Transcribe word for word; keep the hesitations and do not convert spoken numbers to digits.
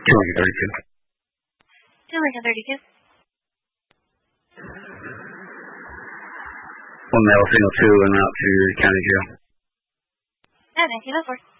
two Lincoln thirty-two. two Lincoln thirty-two. One male, single two, en route to county jail. Yeah, nineteen oh four.